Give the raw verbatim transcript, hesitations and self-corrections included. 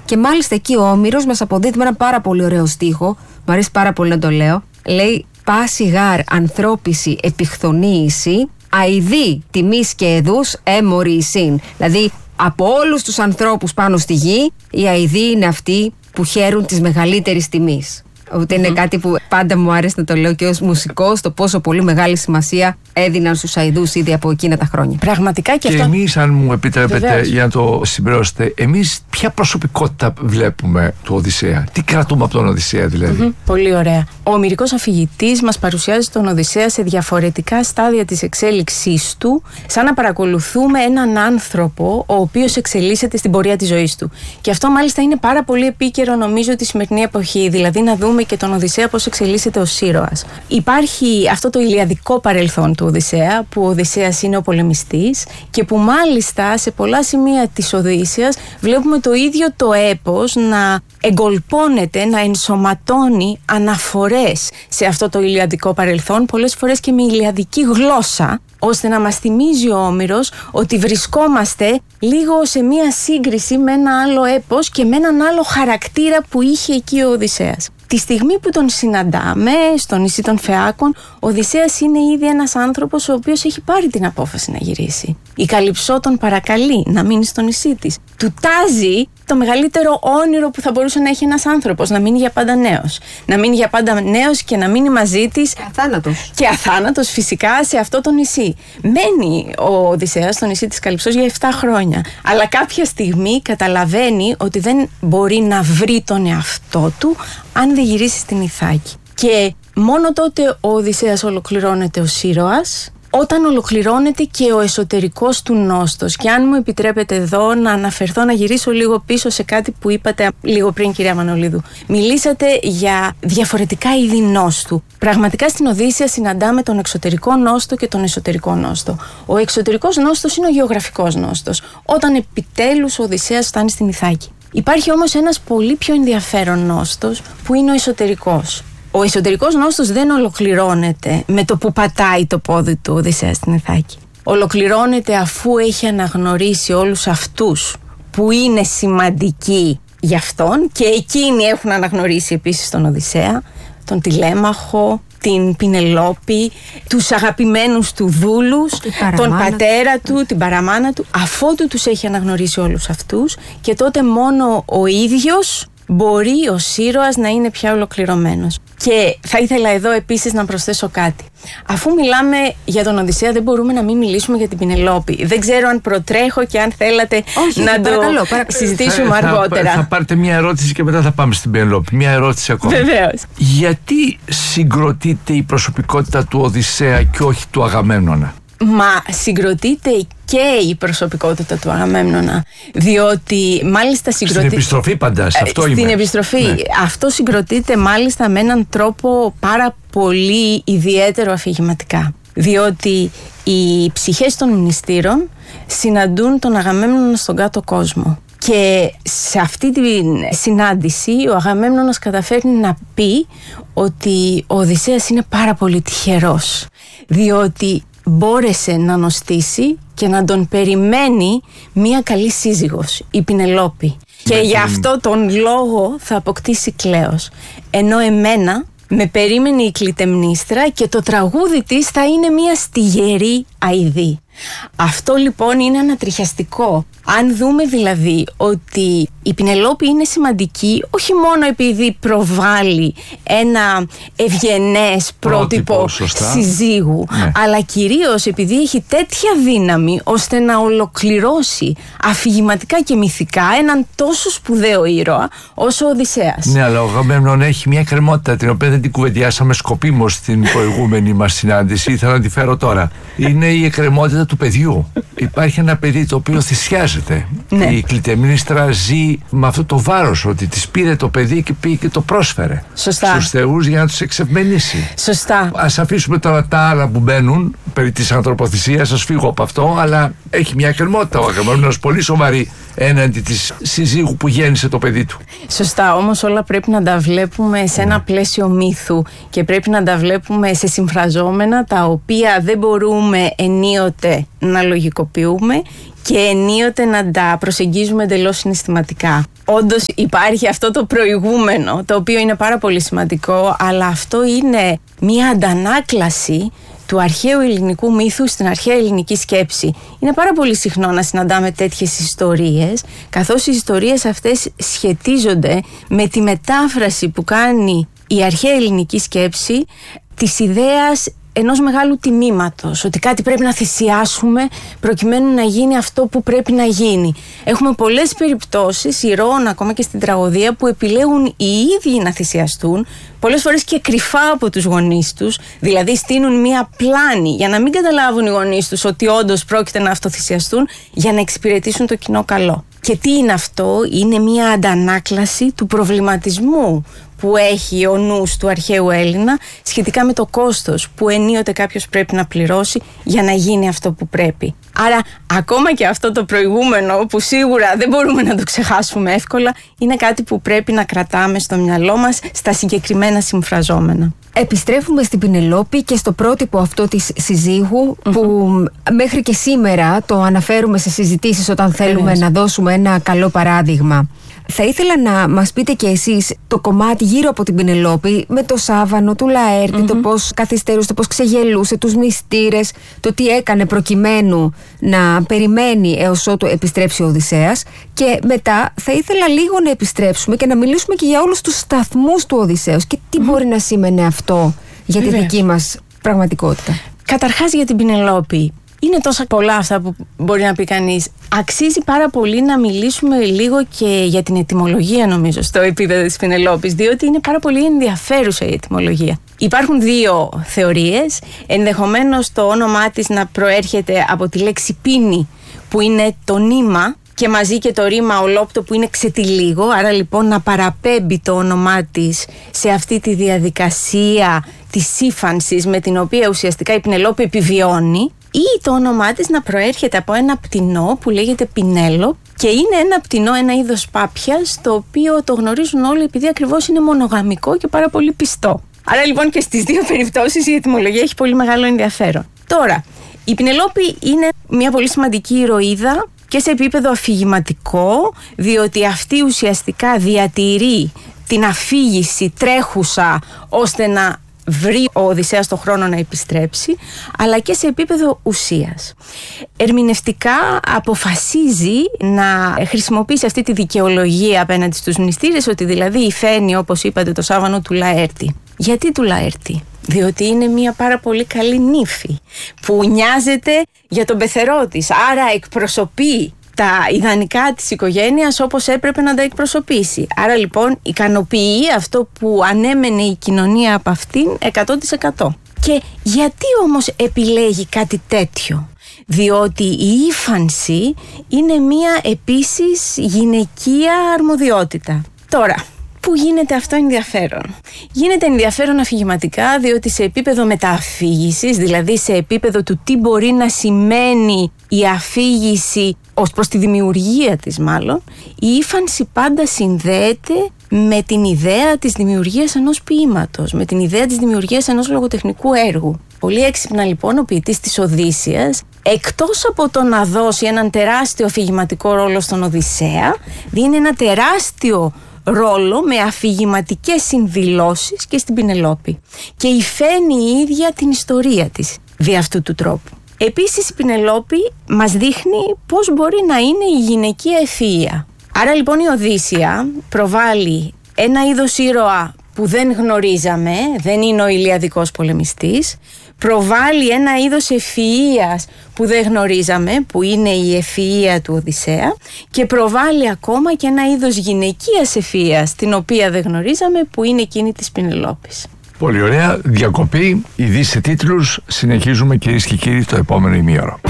Και μάλιστα εκεί ο Όμηρος μας αποδίδει με ένα πάρα πολύ ωραίο στίχο, μου αρέσει πάρα πολύ να το λέω. Λέει: πάση γάρ ανθρώπιση επιχθονίηση, αηδή τιμής και εδούς έμορι συν. Δηλαδή, από όλους τους ανθρώπους πάνω στη γη, οι αηδοί είναι αυτοί που χαίρουν της μεγαλύτερης τιμής. Ούτε είναι mm-hmm. κάτι που πάντα μου άρεσε να το λέω και ως μουσικός, το πόσο πολύ μεγάλη σημασία έδιναν στους αηδούς ήδη από εκείνα τα χρόνια. Πραγματικά και, και αυτό. Και εμείς, αν μου επιτρέπετε, Βεβαίως. για να το συμπληρώσετε, εμείς ποια προσωπικότητα βλέπουμε του Οδυσσέα, τι κρατούμε από τον Οδυσσέα δηλαδή? Mm-hmm. Πολύ ωραία. Ο ομηρικός αφηγητής μας παρουσιάζει τον Οδυσσέα σε διαφορετικά στάδια της εξέλιξής του, σαν να παρακολουθούμε έναν άνθρωπο ο οποίος εξελίσσεται στην πορεία της ζωής του. Και αυτό μάλιστα είναι πάρα πολύ επίκαιρο, νομίζω, τη σημερινή εποχή. Δηλαδή, να δούμε και τον Οδυσσέα πώς εξελίσσεται ως ήρωας. Υπάρχει αυτό το ηλιαδικό παρελθόν του Οδυσσέα, που ο Οδυσσέας είναι ο πολεμιστής και που μάλιστα σε πολλά σημεία της Οδύσσειας βλέπουμε το ίδιο το έπος να εγκολπώνεται, να ενσωματώνει αναφορές σε αυτό το ηλιαδικό παρελθόν, πολλές φορές και με ηλιαδική γλώσσα, ώστε να μας θυμίζει ο Όμηρος ότι βρισκόμαστε λίγο σε μία σύγκριση με ένα άλλο έπος και με έναν άλλο χαρακτήρα που είχε εκεί ο Οδυσσέας. Τη στιγμή που τον συναντάμε στο νησί των Φεάκων, ο Οδυσσέας είναι ήδη ένας άνθρωπος ο οποίος έχει πάρει την απόφαση να γυρίσει. Η Καλυψό τον παρακαλεί να μείνει στο νησί της. Του τάζει το μεγαλύτερο όνειρο που θα μπορούσε να έχει ένας άνθρωπος, να μείνει για πάντα νέος. Να μείνει για πάντα νέος και να μείνει μαζί της. Και αθάνατος. Και αθάνατος φυσικά σε αυτό το νησί. Μένει ο Οδυσσέας στο νησί της Καλυψός για επτά χρόνια. Αλλά κάποια στιγμή καταλαβαίνει ότι δεν μπορεί να βρει τον εαυτό του αν δεν γυρίσει στην Ιθάκη. Και μόνο τότε ο Οδυσσέας ολοκληρώνεται ως ήρωας, όταν ολοκληρώνεται και ο εσωτερικός του νόστος. Και αν μου επιτρέπετε εδώ να αναφερθώ, να γυρίσω λίγο πίσω σε κάτι που είπατε λίγο πριν, κυρία Μανολίδου. Μιλήσατε για διαφορετικά είδη νόστου. Πραγματικά στην Οδύσσεια συναντάμε τον εξωτερικό νόστο και τον εσωτερικό νόστο. Ο εξωτερικός νόστος είναι ο γεωγραφικός νόστος, όταν επιτέλους ο Οδυσσέας φτάνει στην Ιθάκη. Υπάρχει όμως ένας πολύ πιο ενδιαφέρον νόστος που είναι ο εσωτερικός. Ο εσωτερικός νόστος δεν ολοκληρώνεται με το που πατάει το πόδι του Οδυσσέα στην Ιθάκη. Ολοκληρώνεται αφού έχει αναγνωρίσει όλους αυτούς που είναι σημαντικοί για αυτόν και εκείνοι έχουν αναγνωρίσει επίσης τον Οδυσσέα, τον Τηλέμαχο, την Πινελόπη, τους αγαπημένους του δούλους, τον πατέρα του, του, την παραμάνα του, αφότου τους έχει αναγνωρίσει όλους αυτούς, και τότε μόνο ο ίδιος μπορεί ο ήρωας να είναι πια ολοκληρωμένος. Και θα ήθελα εδώ επίσης να προσθέσω κάτι. Αφού μιλάμε για τον Οδυσσέα, δεν μπορούμε να μην μιλήσουμε για την Πινελόπη. Δεν ξέρω αν προτρέχω και αν θέλατε Όχι, να παρακαλώ, το παρακαλώ. συζητήσουμε θα, αργότερα. Θα, θα πάρετε μια ερώτηση και μετά θα πάμε στην Πινελόπη. Μια ερώτηση ακόμα. Βεβαίως. Γιατί συγκροτείται η προσωπικότητα του Οδυσσέα και όχι του Αγαμέμνονα? Μα συγκροτείται και η προσωπικότητα του Αγαμέμνονα, διότι μάλιστα συγκροτείται... Στην επιστροφή πάντα, σε αυτό Στην είμαι. επιστροφή. Ναι. Αυτό συγκροτείται μάλιστα με έναν τρόπο πάρα πολύ ιδιαίτερο αφηγηματικά. Διότι οι ψυχές των μνηστήρων συναντούν τον Αγαμέμνονα στον κάτω κόσμο. Και σε αυτή τη συνάντηση ο Αγαμέμνονας καταφέρνει να πει ότι ο Οδυσσέας είναι πάρα πολύ τυχερός, διότι μπόρεσε να νοστήσει και να τον περιμένει μία καλή σύζυγος, η Πινελόπη. Και γι' αυτό τον λόγο θα αποκτήσει κλέος. Ενώ εμένα με περίμενε η Κλητεμνίστρα και το τραγούδι της θα είναι μία στιγερή αηδή. Αυτό λοιπόν είναι ανατριχιαστικό. Αν δούμε δηλαδή ότι η Πινελόπη είναι σημαντική όχι μόνο επειδή προβάλλει ένα ευγενές πρότυπο, πρότυπο συζύγου, ναι. αλλά κυρίως επειδή έχει τέτοια δύναμη ώστε να ολοκληρώσει αφηγηματικά και μυθικά έναν τόσο σπουδαίο ήρωα όσο ο Οδυσσέας. Ναι, αλλά ο Αγαμέμνων έχει μια κρεμότητα την οποία δεν την κουβεντιάσαμε σκοπίμως στην προηγούμενη μας συνάντηση. Ήθελα να τη φέρω τώρα. Είναι η εκκρεμότητα του παιδιού. Υπάρχει ένα παιδί το οποίο θυσιάζεται. Ναι. Η Κλητεμνίστρα ζει με αυτό το βάρος ότι της πήρε το παιδί και πήγε και το πρόσφερε στους θεούς για να τους εξευμενήσει. Σωστά. Ας αφήσουμε τώρα τα άλλα που μπαίνουν περί της ανθρωποθυσίας, ας φύγω από αυτό, αλλά έχει μια εκκρεμότητα ο Αγαμέμνονας πολύ σοβαρή έναντι της συζύγου που γέννησε το παιδί του. Σωστά, όμως όλα πρέπει να τα βλέπουμε σε ένα πλαίσιο μύθου και πρέπει να τα βλέπουμε σε συμφραζόμενα τα οποία δεν μπορούμε ενίοτε να λογικοποιούμε και ενίοτε να τα προσεγγίζουμε εντελώς συναισθηματικά. όντως υπάρχει αυτό το προηγούμενο, το οποίο είναι πάρα πολύ σημαντικό, αλλά αυτό είναι μια αντανάκλαση του αρχαίου ελληνικού μύθου στην αρχαία ελληνική σκέψη. Είναι πάρα πολύ συχνό να συναντάμε τέτοιες ιστορίες, καθώς οι ιστορίες αυτές σχετίζονται με τη μετάφραση που κάνει η αρχαία ελληνική σκέψη της ιδέας ενός μεγάλου τιμήματος, ότι κάτι πρέπει να θυσιάσουμε προκειμένου να γίνει αυτό που πρέπει να γίνει. Έχουμε πολλές περιπτώσεις ηρώων ακόμα και στην τραγωδία που επιλέγουν οι ίδιοι να θυσιαστούν, πολλές φορές και κρυφά από τους γονείς τους, δηλαδή στείνουν μία πλάνη για να μην καταλάβουν οι γονείς τους ότι όντως πρόκειται να αυτοθυσιαστούν για να εξυπηρετήσουν το κοινό καλό. Και τι είναι αυτό? Είναι μία αντανάκλαση του προβληματισμού που έχει ο νους του αρχαίου Έλληνα σχετικά με το κόστος που ενίοτε κάποιος πρέπει να πληρώσει για να γίνει αυτό που πρέπει. Άρα ακόμα και αυτό το προηγούμενο, που σίγουρα δεν μπορούμε να το ξεχάσουμε εύκολα, είναι κάτι που πρέπει να κρατάμε στο μυαλό μας στα συγκεκριμένα συμφραζόμενα. Επιστρέφουμε στην Πηνελόπη και στο πρότυπο αυτό της συζύγου, mm-hmm. που μέχρι και σήμερα το αναφέρουμε σε συζητήσεις όταν θέλουμε να δώσουμε ένα καλό παράδειγμα. Θα ήθελα να μας πείτε και εσείς το κομμάτι γύρω από την Πηνελόπη, με το σάβανο του Λαέρτη, mm-hmm. το πώς καθυστερούσε, το πώς ξεγελούσε, τους μυστήρες, το τι έκανε προκειμένου να περιμένει έως ότου επιστρέψει ο Οδυσσέας. Και μετά θα ήθελα λίγο να επιστρέψουμε και να μιλήσουμε και για όλους τους σταθμούς του Οδυσσέως και τι mm-hmm. μπορεί να σήμαινε αυτό για τη Βέβαια. δική μας πραγματικότητα. Καταρχάς για την Πηνελόπη. Είναι τόσα πολλά αυτά που μπορεί να πει κανείς. Αξίζει πάρα πολύ να μιλήσουμε λίγο και για την ετυμολογία, νομίζω, στο επίπεδο της Πηνελόπης, διότι είναι πάρα πολύ ενδιαφέρουσα η ετυμολογία. Υπάρχουν δύο θεωρίες. Ενδεχομένως το όνομά της να προέρχεται από τη λέξη πίνη, που είναι το νήμα, και μαζί και το ρήμα ολόπτο που είναι ξετυλίγο, άρα λοιπόν να παραπέμπει το όνομά της σε αυτή τη διαδικασία της σύφανσης με την οποία ουσιαστικά η Πηνελόπη επιβιώνει, ή το όνομά της να προέρχεται από ένα πτηνό που λέγεται Πινέλο και είναι ένα πτηνό, ένα είδος πάπιας, το οποίο το γνωρίζουν όλοι επειδή ακριβώς είναι μονογαμικό και πάρα πολύ πιστό. Άρα λοιπόν και στις δύο περιπτώσεις η ετυμολογία έχει πολύ μεγάλο ενδιαφέρον. Τώρα, η Πηνελόπη είναι μια πολύ σημαντική ηρωίδα και σε επίπεδο αφηγηματικό, διότι αυτή ουσιαστικά διατηρεί την αφήγηση τρέχουσα ώστε να βρει ο Οδυσσέας τον χρόνο να επιστρέψει, αλλά και σε επίπεδο ουσίας. Ερμηνευτικά αποφασίζει να χρησιμοποιήσει αυτή τη δικαιολογία απέναντι στους μνηστήρες, ότι δηλαδή υφαίνει, όπως είπατε, το σάβανο του Λαέρτη. Γιατί του Λαέρτη? Διότι είναι μια πάρα πολύ καλή νύφη που νοιάζεται για τον πεθερό της, άρα εκπροσωπεί τα ιδανικά της οικογένειας όπως έπρεπε να τα εκπροσωπήσει. Άρα λοιπόν ικανοποιεί αυτό που ανέμενε η κοινωνία από αυτήν εκατό τοις εκατό. Και γιατί όμως επιλέγει κάτι τέτοιο? Διότι η ύφανση είναι μια επίσης γυναικεία αρμοδιότητα. Τώρα, πού γίνεται αυτό ενδιαφέρον? Γίνεται ενδιαφέρον αφηγηματικά, διότι σε επίπεδο μετααφήγησης, δηλαδή σε επίπεδο του τι μπορεί να σημαίνει η αφήγηση ως προς τη δημιουργία της μάλλον, η ύφανση πάντα συνδέεται με την ιδέα της δημιουργίας ενός ποίηματος, με την ιδέα της δημιουργίας ενός λογοτεχνικού έργου. Πολύ έξυπνα λοιπόν ο ποιητής της Οδύσσειας, εκτός από το να δώσει έναν τεράστιο αφηγηματικό ρόλο στον Οδυσσέα, δίνει ένα τεράστιο ρόλο με αφηγηματικές συνδηλώσεις και στην Πηνελόπη και υφαίνει η ίδια την ιστορία της δι' αυτού του τρόπου. Επίσης η Πηνελόπη μας δείχνει πώς μπορεί να είναι η γυναικεία ευφυΐα. Άρα λοιπόν η Οδύσσεια προβάλλει ένα είδος ήρωα που δεν γνωρίζαμε, δεν είναι ο ηλιαδικός πολεμιστής, προβάλλει ένα είδος ευφυΐας που δεν γνωρίζαμε, που είναι η ευφυΐα του Οδυσσέα, και προβάλλει ακόμα και ένα είδος γυναικείας ευφυΐας, την οποία δεν γνωρίζαμε, που είναι εκείνη της Πηνελόπης. Πολύ ωραία. Διακοπή, ειδήσεις σε τίτλους. Συνεχίζουμε κυρίες και κύριοι το επόμενο ημίωρο.